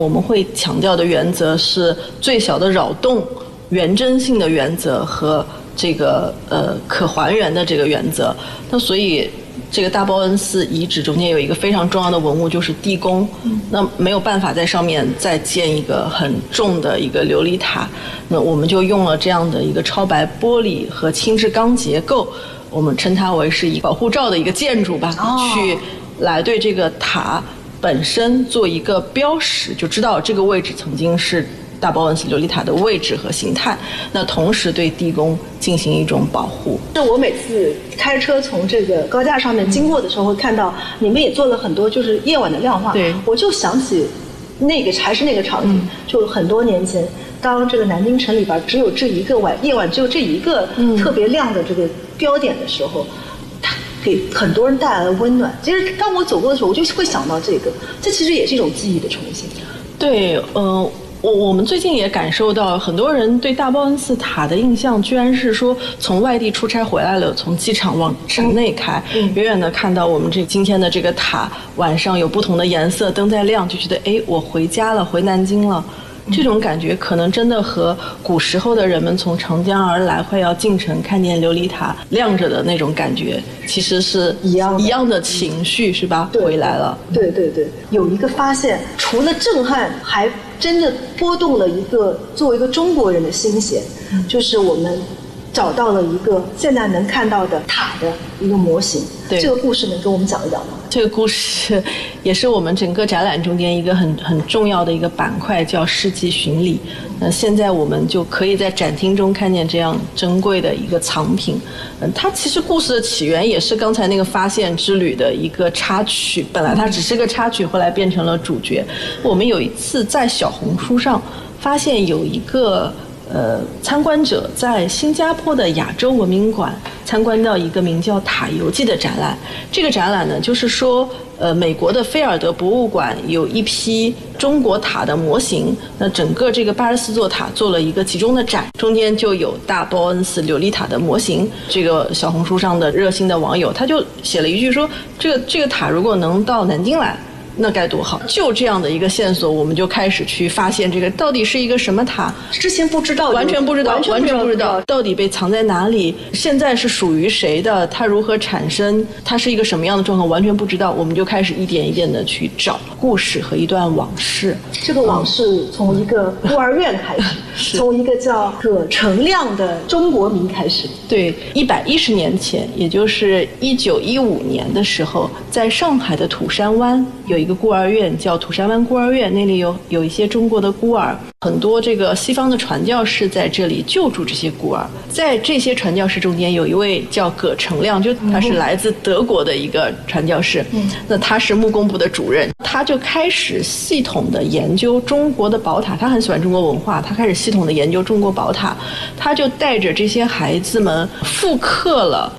我们会强调的原则是最小的扰动、原真性的原则和这个可还原的这个原则。那所以这个大报恩寺遗址中间有一个非常重要的文物，就是地宫。那没有办法在上面再建一个很重的一个琉璃塔，那我们就用了这样的一个超白玻璃和轻质钢结构，我们称它为是一个保护罩的一个建筑吧，去来对这个塔本身做一个标识，就知道这个位置曾经是大报恩寺琉璃塔的位置和形态，那同时对地宫进行一种保护。 我每次开车从这个高架上面经过的时候，会看到你们也做了很多就是夜晚的亮化， 对， 我就想起那个还是那个场景，就很多年前，当这个南京城里边只有这一个夜晚只有这一个特别亮的这个标点的时候，它给很多人带来了温暖。其实当我走过的时候，我就会想到这其实也是一种记忆的重新。 对，我们最近也感受到，很多人对大报恩寺塔的印象，居然是说从外地出差回来了，从机场往城内开，远远的看到我们今天的这个塔，晚上有不同的颜色，灯在亮，就觉得我回家了，回南京了。这种感觉可能真的和古时候的人们从长江而来，快要进城看见琉璃塔亮着的那种感觉，其实是一样的情绪，是吧？回来了。 对，有一个发现，除了震撼，还真的拨动了作为一个中国人的心弦，就是我们找到了一个现在能看到的塔的一个模型。这个故事能跟我们讲一讲吗？ 这个故事也是我们整个展览中间一个很重要的一个板块，叫世纪巡礼。现在我们就可以在展厅中看见这样珍贵的一个藏品。它其实故事的起源也是刚才那个发现之旅的一个插曲，本来它只是个插曲，后来变成了主角。我们有一次在小红书上发现有一个参观者在新加坡的亚洲文明馆参观到一个名叫《塔游记》的展览。这个展览呢，就是说美国的菲尔德博物馆有一批中国塔的模型，那整个这个84座塔做了一个集中的展，中间就有大报恩寺琉璃塔的模型。这个小红书上的热心的网友他就写了一句说，这个塔如果能到南京来，那该多好！就这样的一个线索，我们就开始去发现这个到底是一个什么塔。 之前不知道， 完全不知道到底被藏在哪里，现在是属于谁的，它如何产生，它是一个什么样的状况，完全不知道。我们就开始一点一点的去找故事和一段往事。 这个往事从一个孤儿院开始，从一个叫葛成亮的中国民开始。 对，110年前，也就是1915年的时候，在上海的土山湾有一个孤儿院叫土山湾孤儿院，那里有一些中国的孤儿，很多这个西方的传教士在这里救助这些孤儿。在这些传教士中间，有一位叫葛成亮，就他是来自德国的一个传教士，那他是木工部的主任，他就开始系统的研究中国的宝塔，他很喜欢中国文化，他开始系统的研究中国宝塔，他就带着这些孩子们复刻了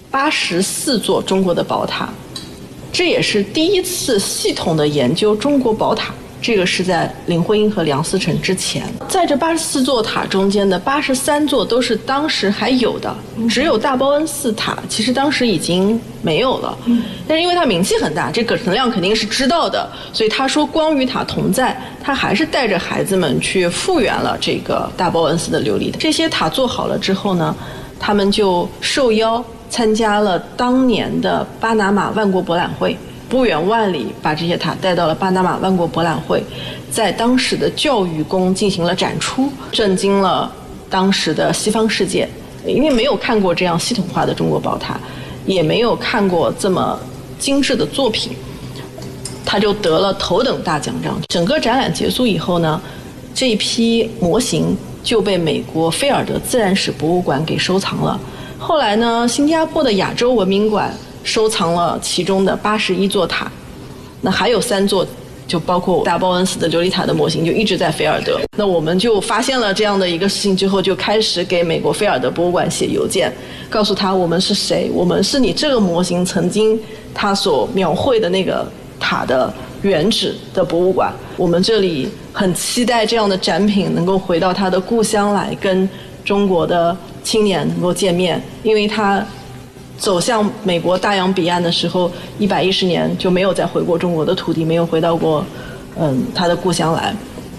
84座中国的宝塔。这也是第一次系统的研究中国宝塔，这个是在林徽因和梁思成之前。在这84座塔中间的83座都是当时还有的，只有大报恩寺塔其实当时已经没有了。但是因为它名气很大，这葛成亮肯定是知道的，所以他说光与塔同在，他还是带着孩子们去复原了这个大报恩寺的琉璃塔。这些塔做好了之后呢，他们就受邀参加了当年的巴拿马万国博览会，不远万里把这些塔带到了巴拿马万国博览会，在当时的教育宫进行了展出，震惊了当时的西方世界。因为没有看过这样系统化的中国宝塔，也没有看过这么精致的作品，他就得了头等大奖章。整个展览结束以后呢，这一批模型就被美国菲尔德自然史博物馆给收藏了。后来呢，新加坡的亚洲文明馆收藏了其中的81座塔，那还有3座就包括大报恩寺的琉璃塔的模型就一直在菲尔德。那我们就发现了这样的一个事情之后，就开始给美国菲尔德博物馆写邮件，告诉他我们是谁，我们是你这个模型曾经他所描绘的那个塔的原址的博物馆，我们这里很期待这样的展品能够回到他的故乡来，跟中国的青年能够见面。因为他走向美国大洋彼岸的时候110年就没有再回过中国的土地，没有回到过他的故乡来。